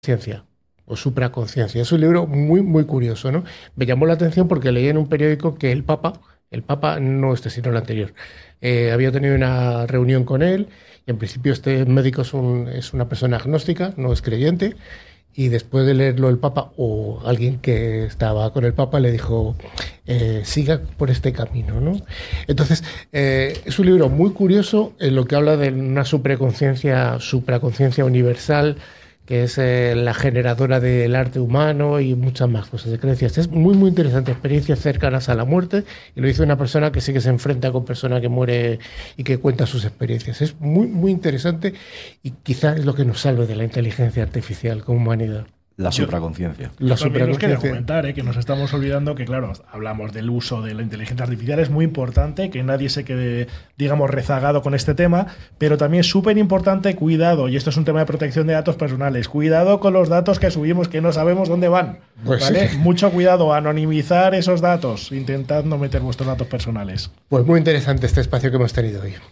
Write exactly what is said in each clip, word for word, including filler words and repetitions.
Ciencia o supraconciencia. Es un libro muy, muy curioso, ¿no? Me llamó la atención porque leí en un periódico que el Papa, el Papa no este, sino el anterior, eh, había tenido una reunión con él y en principio este médico es, un, es una persona agnóstica, no es creyente, y después de leerlo el Papa o alguien que estaba con el Papa le dijo, eh, siga por este camino, ¿no? Entonces, eh, es un libro muy curioso en lo que habla de una supraconciencia, supraconciencia universal, que es eh, la generadora del arte humano y muchas más cosas de creencias. Es muy, muy interesante, experiencias cercanas a la muerte, y lo dice una persona que sí que se enfrenta con personas que muere y que cuenta sus experiencias. Es muy, muy interesante y quizás es lo que nos salve de la inteligencia artificial como humanidad. La supraconciencia. La También nos quería comentar eh, que nos estamos olvidando que, claro, hablamos del uso de la inteligencia artificial, es muy importante que nadie se quede, digamos, rezagado con este tema, pero también es súper importante, cuidado, y esto es un tema de protección de datos personales, cuidado con los datos que subimos que no sabemos dónde van, pues ¿vale? Sí. Mucho cuidado, anonimizar esos datos, intentad no meter vuestros datos personales. Pues muy interesante este espacio que hemos tenido hoy.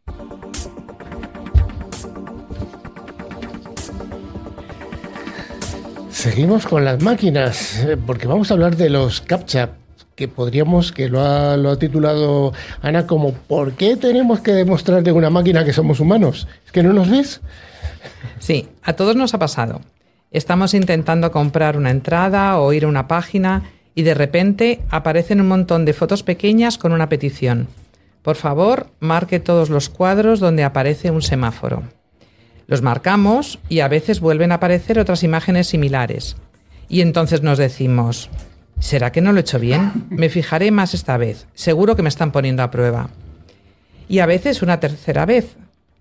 Seguimos con las máquinas, porque vamos a hablar de los CAPTCHA, que podríamos, que lo ha, lo ha titulado Ana como ¿por qué tenemos que demostrarle a una máquina que somos humanos? ¿Es que no nos ves? Sí, a todos nos ha pasado. Estamos intentando comprar una entrada o ir a una página y de repente aparecen un montón de fotos pequeñas con una petición. Por favor, marque todos los cuadros donde aparece un semáforo. Los marcamos y a veces vuelven a aparecer otras imágenes similares. Y entonces nos decimos, ¿será que no lo he hecho bien? Me fijaré más esta vez. Seguro que me están poniendo a prueba. Y a veces una tercera vez.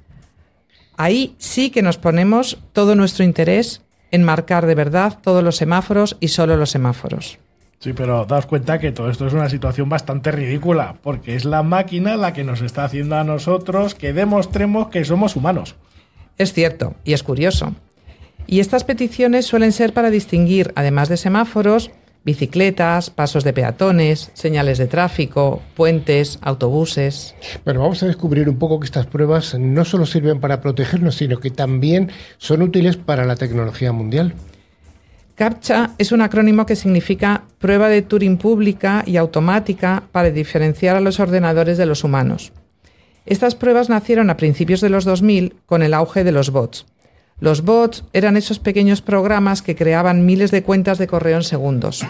Ahí sí que nos ponemos todo nuestro interés en marcar de verdad todos los semáforos y solo los semáforos. Sí, pero daos cuenta que todo esto es una situación bastante ridícula, porque es la máquina la que nos está haciendo a nosotros que demostremos que somos humanos. Es cierto, y es curioso. Y estas peticiones suelen ser para distinguir, además de semáforos, bicicletas, pasos de peatones, señales de tráfico, puentes, autobuses. Bueno, vamos a descubrir un poco que estas pruebas no solo sirven para protegernos, sino que también son útiles para la tecnología mundial. CAPTCHA es un acrónimo que significa Prueba de Turing Pública y Automática para diferenciar a los ordenadores de los humanos. Estas pruebas nacieron a principios de los dos mil con el auge de los bots. Los bots eran esos pequeños programas que creaban miles de cuentas de correo en segundos.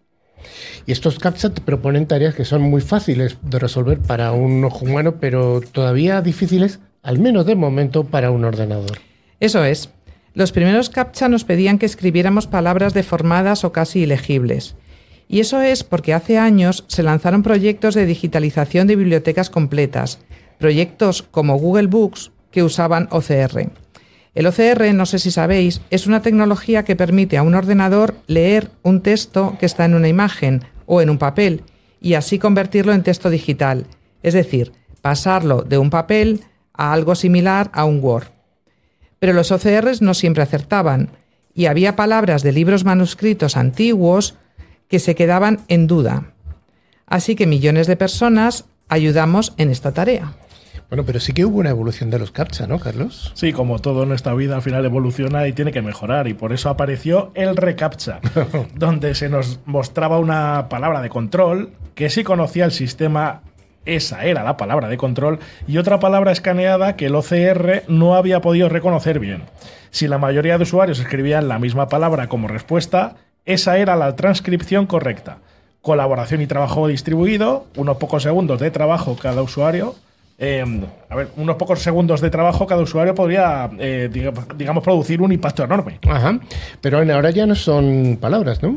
Y estos CAPTCHA te proponen tareas que son muy fáciles de resolver para un ojo humano, pero todavía difíciles, al menos de momento, para un ordenador. Eso es. Los primeros CAPTCHA nos pedían que escribiéramos palabras deformadas o casi ilegibles. Y eso es porque hace años se lanzaron proyectos de digitalización de bibliotecas completas, proyectos como Google Books que usaban O C R. El O C R, no sé si sabéis, es una tecnología que permite a un ordenador leer un texto que está en una imagen o en un papel y así convertirlo en texto digital, es decir, pasarlo de un papel a algo similar a un Word. Pero los O C Rs no siempre acertaban y había palabras de libros manuscritos antiguos que se quedaban en duda. Así que millones de personas ayudamos en esta tarea. Bueno, pero sí que hubo una evolución de los CAPTCHA, ¿no, Carlos? Sí, como todo en nuestra vida al final evoluciona y tiene que mejorar, y por eso apareció el reCAPTCHA, donde se nos mostraba una palabra de control que si conocía el sistema, esa era la palabra de control, y otra palabra escaneada que el O C R no había podido reconocer bien. Si la mayoría de usuarios escribían la misma palabra como respuesta, esa era la transcripción correcta. Colaboración y trabajo distribuido, unos pocos segundos de trabajo cada usuario. Eh, a ver, unos pocos segundos de trabajo cada usuario podría, eh, digamos, digamos, producir un impacto enorme. Ajá. Pero ahora ya no son palabras, ¿no?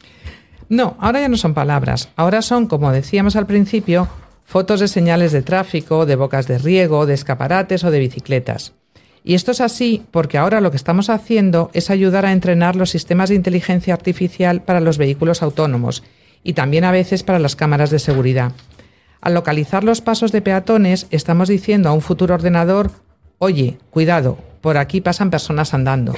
No, ahora ya no son palabras. Ahora son, como decíamos al principio, fotos de señales de tráfico, de bocas de riego, de escaparates o de bicicletas. Y esto es así porque ahora lo que estamos haciendo es ayudar a entrenar los sistemas de inteligencia artificial para los vehículos autónomos y también a veces para las cámaras de seguridad. Al localizar los pasos de peatones, estamos diciendo a un futuro ordenador, oye, cuidado, por aquí pasan personas andando.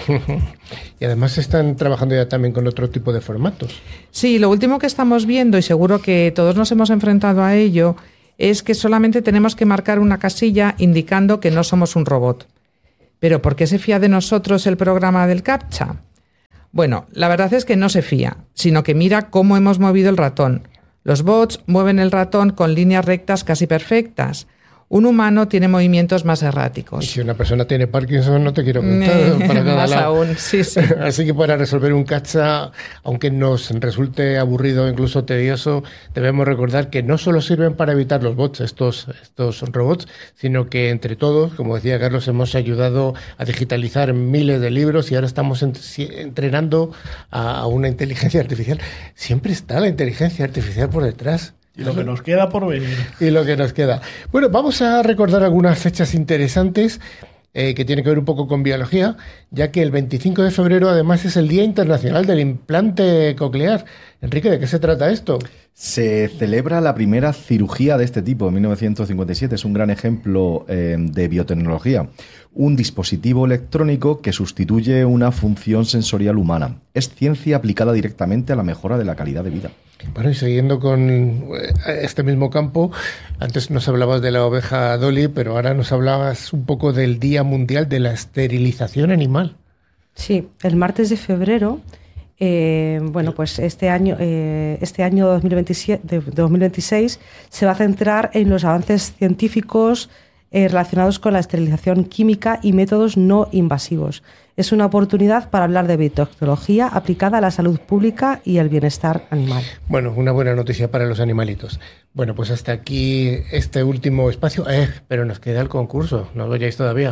Y además están trabajando ya también con otro tipo de formatos. Sí, lo último que estamos viendo, y seguro que todos nos hemos enfrentado a ello, es que solamente tenemos que marcar una casilla indicando que no somos un robot. ¿Pero por qué se fía de nosotros el programa del CAPTCHA? Bueno, la verdad es que no se fía, sino que mira cómo hemos movido el ratón. Los bots mueven el ratón con líneas rectas casi perfectas. Un humano tiene movimientos más erráticos. Y si una persona tiene Parkinson, no te quiero contar. Para cada más lado. aún, sí, sí. Así que para resolver un captcha, aunque nos resulte aburrido o incluso tedioso, debemos recordar que no solo sirven para evitar los bots, estos, estos robots, sino que entre todos, como decía Carlos, hemos ayudado a digitalizar miles de libros y ahora estamos en, entrenando a, a una inteligencia artificial. Siempre está la inteligencia artificial por detrás. Y lo que nos queda por venir. Y lo que nos queda. Bueno, vamos a recordar algunas fechas interesantes eh, que tienen que ver un poco con biología, ya que el veinticinco de febrero además es el Día Internacional del Implante Coclear. Enrique, ¿de qué se trata esto? Se celebra la primera cirugía de este tipo en mil novecientos cincuenta y siete. Es un gran ejemplo eh, de biotecnología. Un dispositivo electrónico que sustituye una función sensorial humana. Es ciencia aplicada directamente a la mejora de la calidad de vida. Bueno, y siguiendo con este mismo campo, antes nos hablabas de la oveja Dolly, pero ahora nos hablabas un poco del Día Mundial de la Esterilización Animal. Sí, el martes de febrero, eh, bueno, pues este año, eh, este año dos mil veintisiete, dos mil veintiséis se va a centrar en los avances científicos eh, relacionados con la esterilización química y métodos no invasivos. Es una oportunidad para hablar de biotecnología aplicada a la salud pública y el bienestar animal. Bueno, una buena noticia para los animalitos. Bueno, pues hasta aquí este último espacio. Eh, pero nos queda el concurso, no lo vayáis todavía.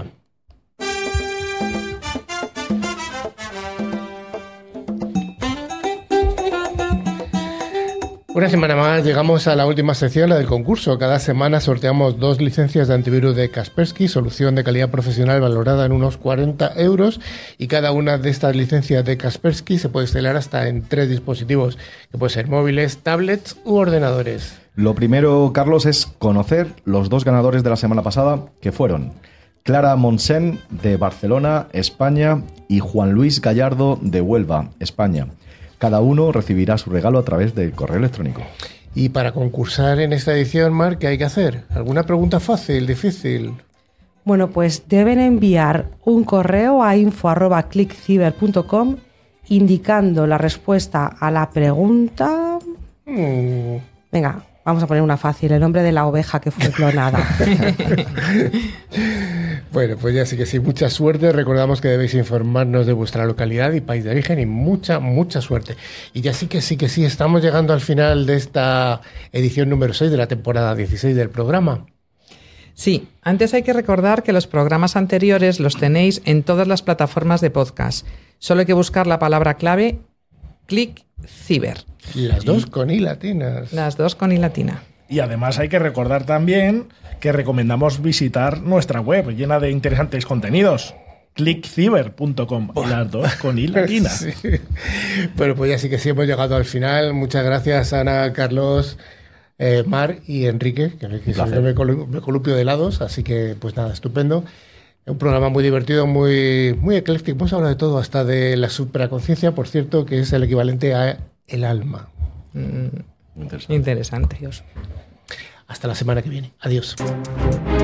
Una semana más llegamos a la última sección, la del concurso. Cada semana sorteamos dos licencias de antivirus de Kaspersky, solución de calidad profesional valorada en unos cuarenta euros, y cada una de estas licencias de Kaspersky se puede instalar hasta en tres dispositivos, que pueden ser móviles, tablets u ordenadores. Lo primero, Carlos, es conocer los dos ganadores de la semana pasada, que fueron Clara Monsen, de Barcelona, España, y Juan Luis Gallardo, de Huelva, España. Cada uno recibirá su regalo a través del correo electrónico. Y para concursar en esta edición, Marc, ¿qué hay que hacer? ¿Alguna pregunta fácil, difícil? Bueno, pues deben enviar un correo a info arroba clickciber punto com indicando la respuesta a la pregunta... Mm. Venga, vamos a poner una fácil, el nombre de la oveja que fue clonada. Bueno, pues ya sí que sí, mucha suerte. Recordamos que debéis informarnos de vuestra localidad y país de origen y mucha, mucha suerte. Y ya sí que sí que sí, estamos llegando al final de esta edición número seis de la temporada dieciséis del programa. Sí, antes hay que recordar que los programas anteriores los tenéis en todas las plataformas de podcast. Solo hay que buscar la palabra clave ClickCiber. Las sí. dos con i latinas. Las dos con i latina. Y además hay que recordar también que recomendamos visitar nuestra web llena de interesantes contenidos. clickciber punto com. Y las dos con i latina. Sí. Bueno, pues ya sí que sí hemos llegado al final. Muchas gracias, Ana, Carlos, eh, Mar y Enrique, que, que siempre me, colu- me colupio de lados. Así que, pues nada, estupendo. Un programa muy divertido, muy, muy ecléctico. Hemos hablado de todo, hasta de la supraconciencia, por cierto, que es el equivalente a el alma. Mm, interesante. Interesante. Hasta la semana que viene. Adiós.